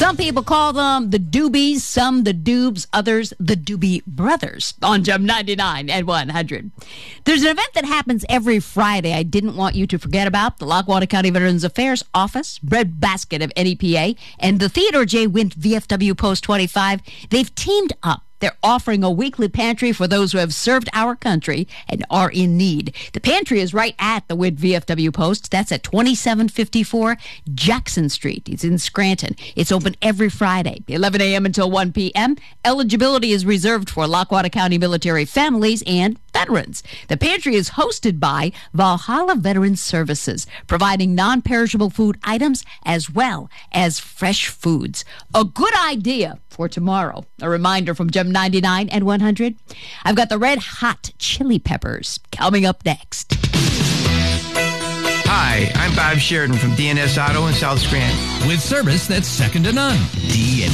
Some people call them the Doobies, some the Doobs, others the Doobie Brothers on Gem 99 and 100. There's an event that happens every Friday I didn't want you to forget about. The Lackawanna County Veterans Affairs Office, Breadbasket of NEPA, and the Theodore J. Wint VFW Post 25, they've teamed up. They're offering a weekly pantry for those who have served our country and are in need. The pantry is right at the Wint VFW Post. That's at 2754 Jackson Street. It's in Scranton. It's open every Friday, 11 a.m. until 1 p.m. Eligibility is reserved for Lackawanna County military families and veterans. The pantry is hosted by Valhalla Veterans Services, providing non-perishable food items as well as fresh foods. A good idea for tomorrow. A reminder from Gem 99 and 100. I've got the red hot chili peppers coming up next. Hi, I'm Bob Sheridan from DNS Auto in South Scranton. With service that's second to none.